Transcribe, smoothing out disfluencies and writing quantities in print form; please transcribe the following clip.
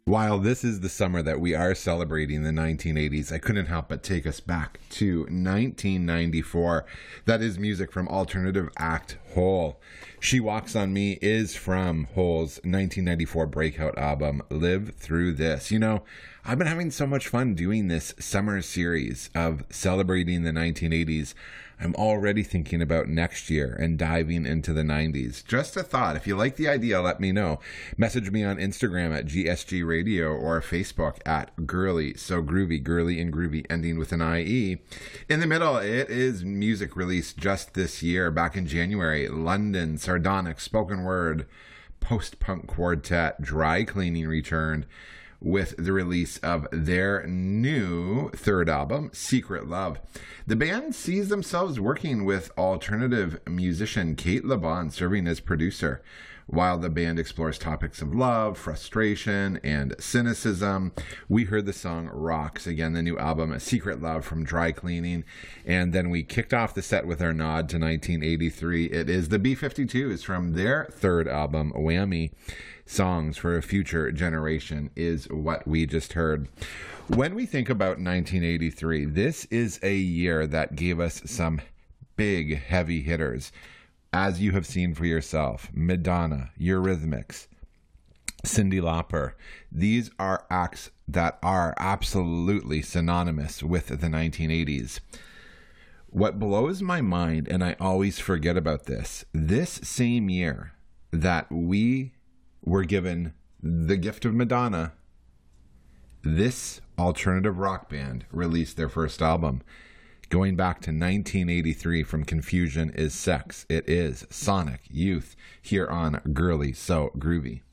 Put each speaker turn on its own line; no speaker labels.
While this is the summer that we are celebrating the 1980s, I couldn't help but take us back to 1994. That is music from alternative act Hole. She Walks on Me is from Hole's 1994 breakout album, Live Through This. You know, I've been having so much fun doing this summer series of celebrating the 1980s. I'm already thinking about next year and diving into the 90s. Just a thought. If you like the idea, let me know. Message me on Instagram at GSG Radio or Facebook at Girly So Groovy, Girly and Groovy ending with an IE. In the middle, it is music released just this year, back in January. London, Sardonic, Spoken Word, Post-Punk Quartet, Dry Cleaning returned with the release of their new third album, Secret Love. The band sees themselves working with alternative musician Kate LeBon serving as producer, while the band explores topics of love, frustration, and cynicism. We heard the song Rocks, again, the new album, Secret Love from Dry Cleaning, and then we kicked off the set with our nod to 1983. It is the B-52s from their third album, Whammy. Songs for a Future Generation is what we just heard. When we think about 1983, this is a year that gave us some big heavy hitters, as you have seen for yourself. Madonna, Eurythmics, Cyndi Lauper. These are acts that are absolutely synonymous with the 1980s. What blows my mind, and I always forget about this same year that we were given the gift of Madonna, this alternative rock band released their first album. Going back to 1983 from Confusion is Sex. It is Sonic Youth here on Girly So Groovy.